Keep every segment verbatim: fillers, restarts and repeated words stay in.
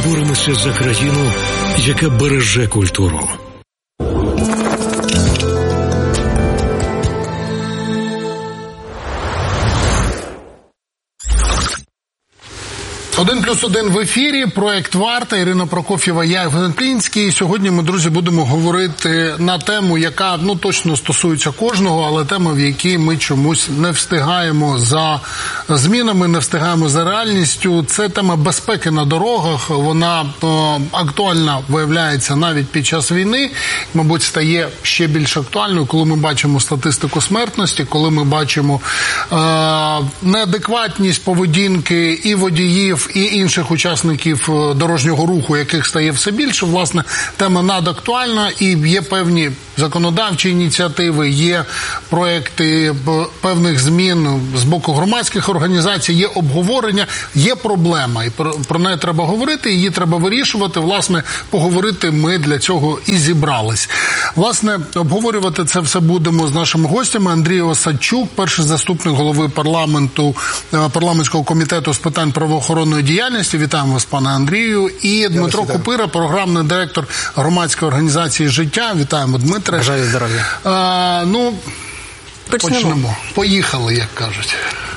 боремося за країну, яка береже культуру. Один плюс один в ефірі, проект «Варта», Ірина Прокоф'єва, я Євген Клінський. Сьогодні ми, друзі, будемо говорити на тему, яка, ну, точно стосується кожного, але тема, в якій ми чомусь не встигаємо за змінами, не встигаємо за реальністю. Це тема безпеки на дорогах. Вона о, актуальна, виявляється, навіть під час війни. Мабуть, стає ще більш актуальною, коли ми бачимо статистику смертності, коли ми бачимо е, неадекватність поведінки і водіїв, і інших учасників дорожнього руху, яких стає все більше. Власне, тема надактуальна, і є певні законодавчі ініціативи, є проекти певних змін з боку громадських організацій, є обговорення, є проблема, і про, про неї треба говорити, її треба вирішувати. Власне, поговорити ми для цього і зібрались. Власне, обговорювати це все будемо з нашими гостями. Андрій Осадчук, перший заступник голови парламенту, парламентського комітету з питань правоохоронної діяльності. Вітаємо вас, пане Андрію. І Дмитро Купира, програмний директор громадської організації «Життя». Вітаємо, Дмитре. Бажаю здоров'я. А, ну, почнемо. почнемо. Поїхали, як кажуть.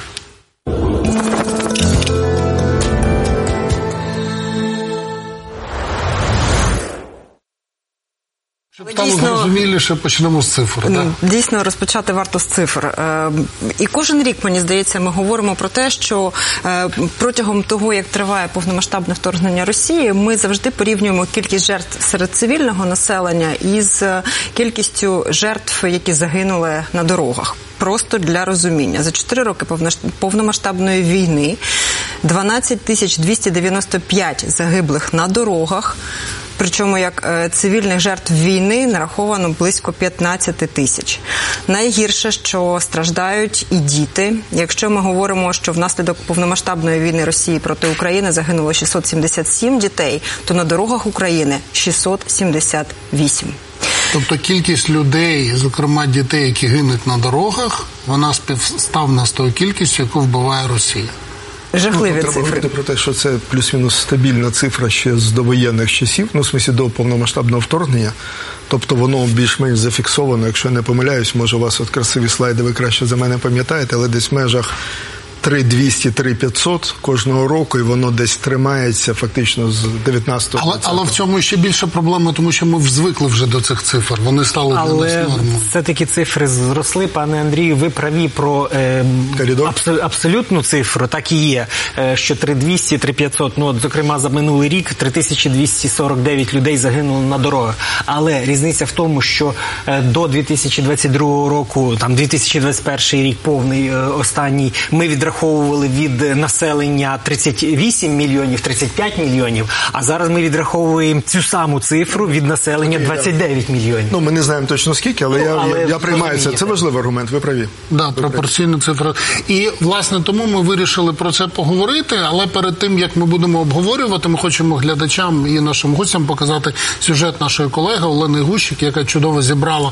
Щоб стало зрозуміліше, почнемо з цифр. Ну, так? Дійсно, розпочати варто з цифр. Е, і кожен рік, мені здається, ми говоримо про те, що е, протягом того, як триває повномасштабне вторгнення Росії, ми завжди порівнюємо кількість жертв серед цивільного населення із кількістю жертв, які загинули на дорогах. Просто для розуміння. За чотири роки повномасштабної війни дванадцять тисяч двісті дев'яносто п'ять загиблих на дорогах. Причому як цивільних жертв війни нараховано близько п'ятнадцять тисяч. Найгірше, що страждають і діти. Якщо ми говоримо, що внаслідок повномасштабної війни Росії проти України загинуло шістсот сімдесят сім дітей, то на дорогах України шістсот сімдесят вісім. Тобто кількість людей, зокрема дітей, які гинуть на дорогах, вона співставна з тою кількістю, яку вбиває Росія. Жахливі ну, цифри. Треба говорити про те, що це плюс-мінус стабільна цифра ще з довоєнних часів, ну, в смислі, до повномасштабного вторгнення. Тобто воно більш-менш зафіксовано, якщо я не помиляюсь, може у вас от красиві слайди, ви краще за мене пам'ятаєте, але десь в межах три двісті - три п'ятсот кожного року, і воно десь тримається фактично з дев'ятнадцятого. Але, але в цьому ще більша проблема, тому що ми звикли вже до цих цифр. Вони стали для нас нормою. Але все-таки цифри зросли. Пане Андрію, ви праві про е, абсол, абсолютну цифру. Так і є, е, що три двісті - три п'ятсот. Ну, от, зокрема, за минулий рік три тисячі двісті сорок дев'ять людей загинули на дорогах. Але різниця в тому, що е, до дві тисячі двадцять другого року, там дві тисячі двадцять перший рік повний, е, останній, ми відраховували від населення тридцять вісім мільйонів, тридцять п'ять мільйонів, а зараз ми відраховуємо цю саму цифру від населення двадцять дев'ять мільйонів. Ну, ми не знаємо точно скільки, але, ну, я, але я, я приймаю це. Це важливий аргумент, ви праві. Да, пропорційна цифра. І, власне, тому ми вирішили про це поговорити, але перед тим, як ми будемо обговорювати, ми хочемо глядачам і нашим гостям показати сюжет нашої колеги Олени Гущик, яка чудово зібрала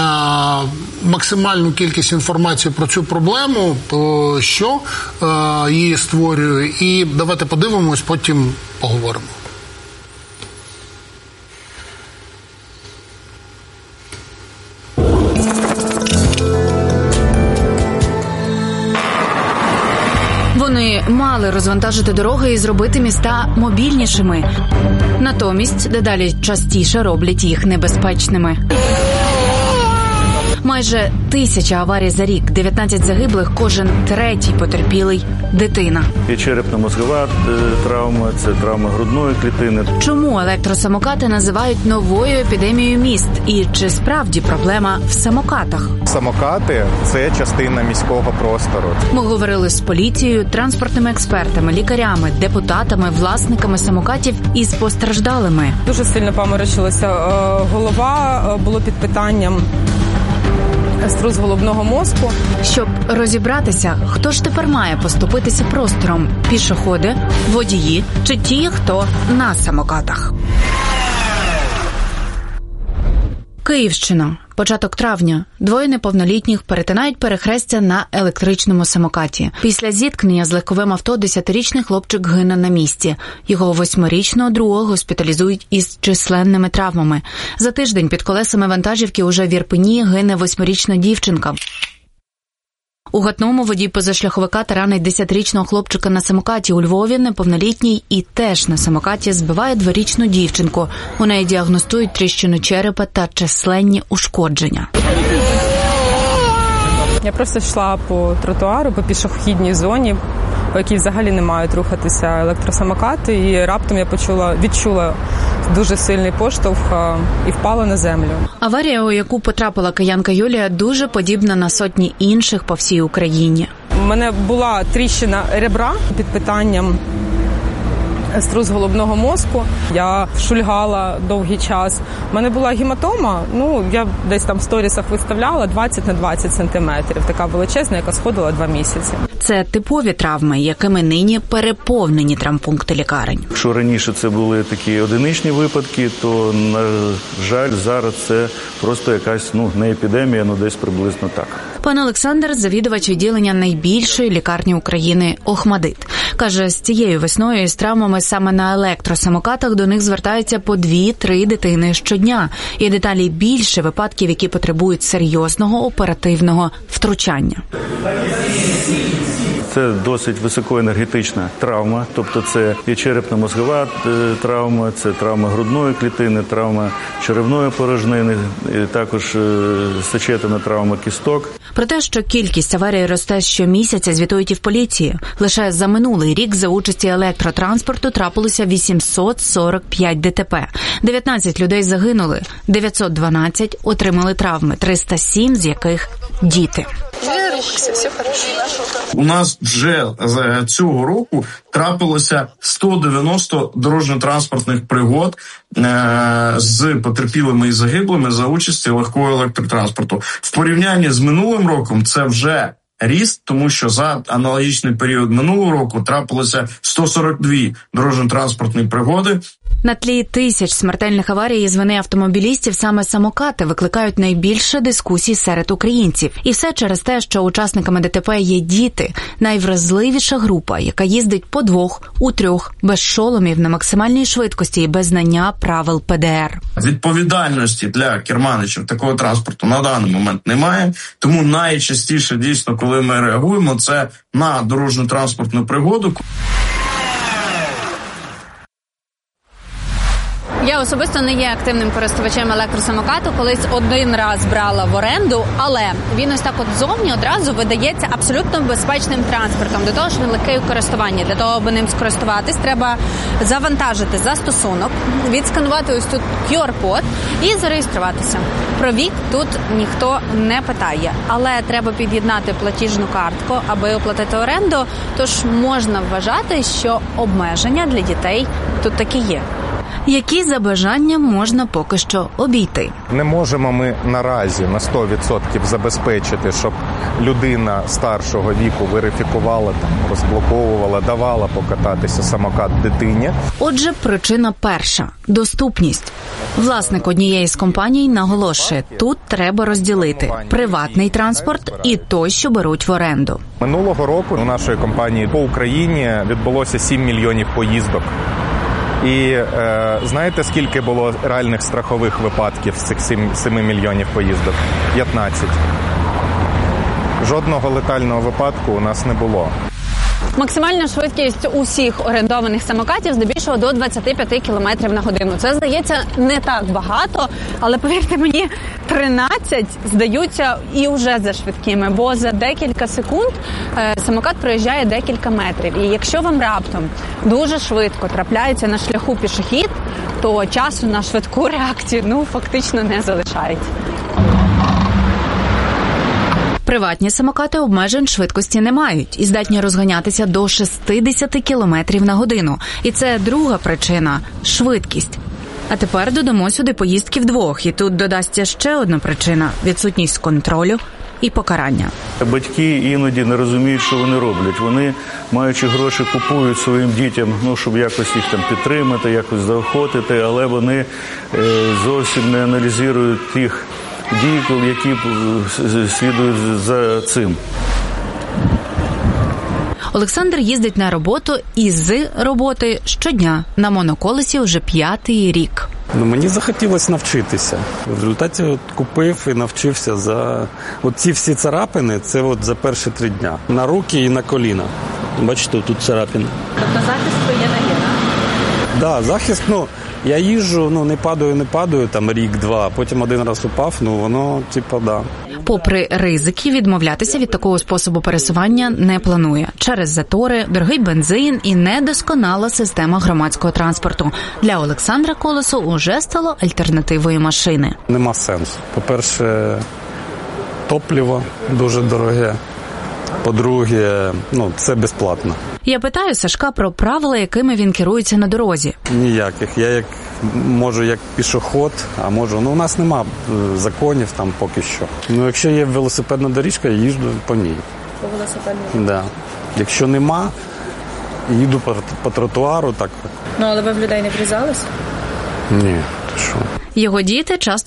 а, максимальну кількість інформації про цю проблему, що її створює. І давайте подивимось, потім поговоримо. Вони мали розвантажити дороги і зробити міста мобільнішими. Натомість дедалі частіше роблять їх небезпечними. Майже тисяча аварій за рік, дев'ятнадцять загиблих, кожен третій потерпілий – дитина. Є черепно-мозгова травма, це травма грудної клітини. Чому електросамокати називають новою епідемією міст? І чи справді проблема в самокатах? Самокати – це частина міського простору. Ми говорили з поліцією, транспортними експертами, лікарями, депутатами, власниками самокатів і з постраждалими. Дуже сильно поморочилася голова, було під питанням струс головного мозку. Щоб розібратися, хто ж тепер має поступитися простором – пішоходи, водії чи ті, хто на самокатах. Київщина. Початок травня. Двоє неповнолітніх перетинають перехрестя на електричному самокаті. Після зіткнення з легковим авто десятирічний хлопчик гине на місці. Його восьмирічного друга госпіталізують із численними травмами. За тиждень під колесами вантажівки уже в Ірпені гине восьмирічна дівчинка. У Гатному водій позашляховика таранить десятирічного хлопчика на самокаті. У Львові неповнолітній і теж на самокаті збиває дворічну дівчинку. У неї діагностують тріщину черепа та численні ушкодження. Я просто йшла по тротуару, по пішохідній зоні, по якій взагалі не мають рухатися електросамокати, і раптом я почула, відчула дуже сильний поштовх і впала на землю. Аварія, у яку потрапила киянка Юлія, дуже подібна на сотні інших по всій Україні. У мене була тріщина ребра під питанням струс головного мозку. Я шульгала довгий час. У мене була гематома, ну, я десь там в сторісах виставляла двадцять на двадцять сантиметрів. Така величезна, яка сходила два місяці. Це типові травми, якими нині переповнені травмпункти лікарень. Якщо раніше це були такі одиничні випадки, то, на жаль, зараз це просто якась, ну, не епідемія, ну, десь приблизно так. Пан Олександр – завідувач відділення найбільшої лікарні України «Охмадит». Каже, з цією весною із травмами саме на електросамокатах до них звертаються по дві-три дитини щодня. І деталі більше випадків, які потребують серйозного оперативного втручання. Це досить високоенергетична травма, тобто це і черепно-мозгова травма, це травма грудної клітини, травма черевної порожнини, і також сечетина травма кісток. Про те, що кількість аварій росте щомісяця, звітують і в поліції. Лише за минулий рік за участі електротранспорту трапилося вісімсот сорок п'ять ДТП. дев'ятнадцять людей загинули, дев'ятсот дванадцять отримали травми, триста сім з яких діти. У нас вже цього року трапилося сто дев'яносто дорожньо-транспортних пригод е- з потерпілими і загиблими за участі легкого електротранспорту. В порівнянні з минулим роком це вже ріст, тому що за аналогічний період минулого року трапилося сто сорок дві дорожньо-транспортні пригоди. На тлі тисяч смертельних аварій із вини автомобілістів саме самокати викликають найбільше дискусій серед українців. І все через те, що учасниками ДТП є діти – найвразливіша група, яка їздить по двох, у трьох, без шоломів, на максимальній швидкості і без знання правил Пе Де Ер. Відповідальності для керманичів такого транспорту на даний момент немає, тому найчастіше, дійсно, коли ми реагуємо, це на дорожньо-транспортну пригоду. Я особисто не є активним користувачем електросамокату, колись один раз брала в оренду, але він ось так от зовні одразу видається абсолютно безпечним транспортом. До того ж він легкий у користуванні. Для того, аби ним скористуватись, треба завантажити застосунок, відсканувати ось тут Кю Ар-код і зареєструватися. Про вік тут ніхто не питає, але треба під'єднати платіжну картку, аби оплатити оренду, тож можна вважати, що обмеження для дітей тут таки є. Які за бажанням можна поки що обійти? Не можемо ми наразі на сто відсотків забезпечити, щоб людина старшого віку верифікувала, там, розблоковувала, давала покататися самокат дитині. Отже, причина перша – доступність. Власник однієї з компаній наголошує, тут треба розділити приватний транспорт і той, що беруть в оренду. Минулого року у нашої компанії по Україні відбулося сім мільйонів поїздок. І е, знаєте, скільки було реальних страхових випадків з цих семи мільйонів поїздок? п'ятнадцять. Жодного летального випадку у нас не було. Максимальна швидкість усіх орендованих самокатів здебільшого до двадцять п'ять кілометрів на годину. Це, здається, не так багато, але, повірте мені, тринадцять здаються і вже за швидкими, бо за декілька секунд е, самокат проїжджає декілька метрів. І якщо вам раптом дуже швидко трапляється на шляху пішохід, то часу на швидку реакцію, ну, фактично не залишається. Приватні самокати обмежень швидкості не мають і здатні розганятися до шістдесят кілометрів на годину. І це друга причина – швидкість. А тепер додамо сюди поїздки вдвох. І тут додасться ще одна причина – відсутність контролю і покарання. Батьки іноді не розуміють, що вони роблять. Вони, маючи гроші, купують своїм дітям, ну, щоб якось їх там підтримати, якось заохотити, але вони е, зовсім не аналізують тих дії, які слідують за цим. Олександр їздить на роботу і з роботи щодня. На моноколесі вже п'ятий рік. Ну, мені захотілося навчитися. В результаті от купив і навчився за... От ці всі царапини, це от за перші три дня. На руки і на коліна. Бачите, тут царапини. Тобто захист є ноги, так? Так, захист, ну, я їжджу, ну, не падаю, не падаю, там рік-два, потім один раз упав, ну, воно, типа, да. Попри ризики, відмовлятися від такого способу пересування не планує. Через затори, дорогий бензин і недосконала система громадського транспорту. Для Олександра колесо уже стало альтернативою машини. Нема сенсу. По-перше, топливо дуже дороге. По-друге, ну, це безплатно. Я питаю Сашка про правила, якими він керується на дорозі. Ніяких. Я як можу як пішохід, а можу, ну у нас нема законів там поки що. Ну якщо є велосипедна доріжка, я їжджу по ній. По велосипедній? Да. Якщо нема, їду по, по тротуару, так. Ну, але ви в людей не врізались? Ні, то що? Його діти часто